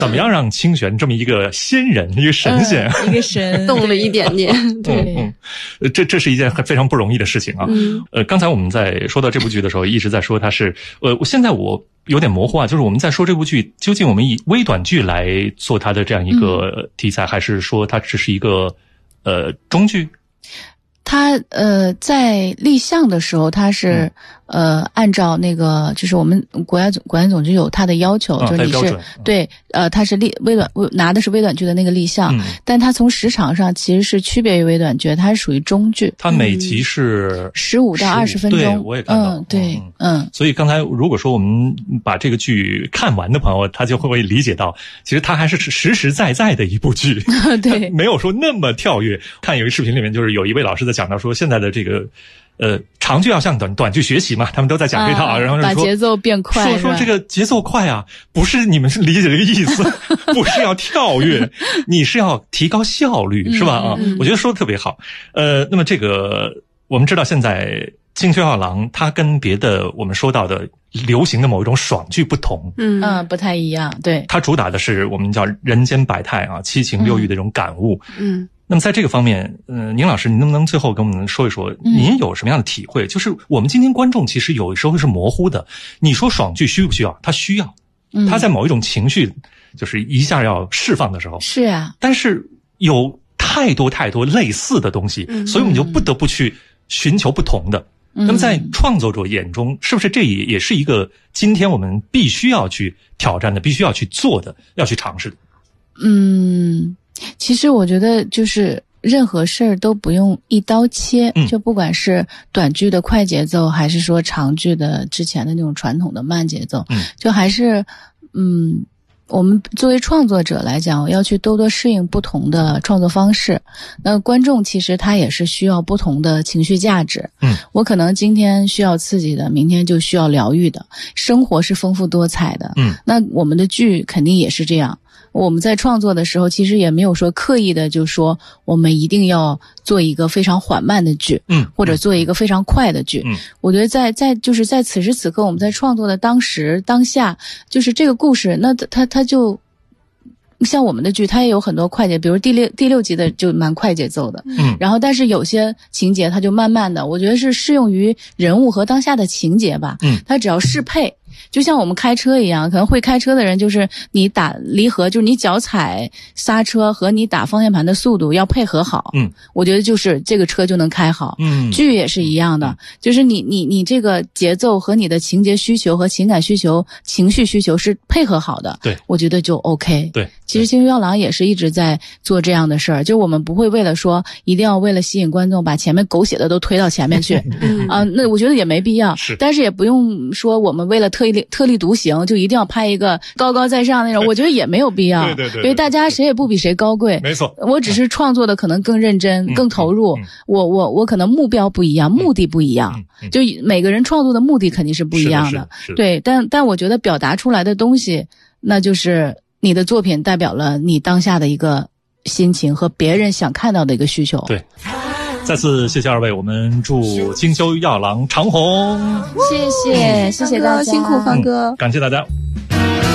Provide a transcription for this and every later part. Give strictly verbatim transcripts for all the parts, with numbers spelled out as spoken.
怎么样让清玄这么一个仙人，一个神仙， 嗯、一个神动了一点点。 对， 嗯嗯，这这是一件非常不容易的事情啊。 嗯， 呃，刚才我们在说到这部剧的时候，一直在说它是，呃，现在我有点模糊啊，就是我们在说这部剧，究竟我们以微短剧来做它的这样一个题材，嗯、还是说它只是一个呃中剧？ 它呃在立项的时候，它是、嗯、呃按照那个就是我们国家总国家总局有它的要求， 嗯、 就是你是、嗯、对呃它是立微短拿的是微短剧的那个立项，嗯、但它从时长上其实是区别于微短剧，它是属于中剧。 它每集是十五到二十分钟， 对，我也看到， 嗯，对， 嗯。 嗯所以刚才如果说我们把这个剧看完的朋友，他就会理解到，其实它还是实实在在的一部剧， 对， 没有说那么跳跃。看有一视频里面，就是有一位老师在讲到说，现在的这个呃长剧要向短短剧学习嘛，他们都在讲这套，啊、然后说把节奏变快， 说说这个节奏快啊，不是你们是理解这个意思，不是要跳跃，你是要提高效率，是吧？啊， 嗯、 我觉得说的特别好。呃，那么这个我们知道现在。金秋药郎它跟别的我们说到的流行的某一种爽剧不同， 嗯嗯，不太一样，对。 它主打的是我们叫人间百态啊，七情六欲的这种感悟。 嗯， 那么在这个方面，呃，宁老师，您能不能最后跟我们说一说，您有什么样的体会？嗯、就是我们今天观众其实有时候是模糊的，你说爽剧需不需要？它需要，它在某一种情绪就是一下要释放的时候， 是啊， 但是有太多太多类似的东西， 嗯、 所以我们就不得不去寻求不同的。那么在创作者眼中，是不是这也也是一个今天我们必须要去挑战的，必须要去做的，要去尝试的？ 嗯，其实我觉得就是任何事儿都不用一刀切， 嗯、 就不管是短剧的快节奏，还是说长剧的之前的那种传统的慢节奏， 嗯， 就还是嗯。我们作为创作者来讲，要去多多适应不同的创作方式。那观众其实他也是需要不同的情绪价值。 嗯， 我可能今天需要刺激的，明天就需要疗愈的。生活是丰富多彩的。 嗯， 那我们的剧肯定也是这样。我们在创作的时候，其实也没有说刻意的就说我们一定要做一个非常缓慢的剧， 嗯， 或者做一个非常快的剧。 嗯， 我觉得在在就是在此时此刻，我们在创作的当时当下，就是这个故事，那它它就像我们的剧，它也有很多快节，比如第六第六集的就蛮快节奏的， 嗯， 然后但是有些情节它就慢慢的，我觉得是适用于人物和当下的情节吧， 嗯， 它只要适配。就像我们开车一样，可能会开车的人就是你打离合，就是你脚踩刹车和你打方向盘的速度要配合好。 嗯， 我觉得就是这个车就能开好。 嗯， 剧也是一样的，就是你你你这个节奏和你的情节需求和情感需求、情绪需求是配合好的。 对， 我觉得就 OK。 对， 其实金秋药郎也是一直在做这样的事儿，就我们不会为了说一定要为了吸引观众把前面狗血的都推到前面去。 嗯啊，那我觉得也没必要。 是， 但是也不用说我们为了特立特立独行就一定要拍一个高高在上那种，我觉得也没有必要。 对对 对, 对， 因为大家谁也不比谁高贵。 没错， 我只是创作的可能更认真、 嗯、 更投入。 嗯、 我我我可能目标不一样，目的不一样。 嗯嗯、 就每个人创作的目的肯定是不一样的。 是的是的是的对，但但我觉得表达出来的东西，那就是你的作品代表了你当下的一个心情和别人想看到的一个需求。 对。再次谢谢二位，我们祝金秋药郎长红。 谢谢，谢谢大家， 辛苦方哥、 嗯，感谢大家。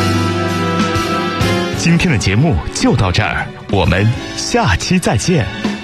今天的节目就到这儿，我们下期再见。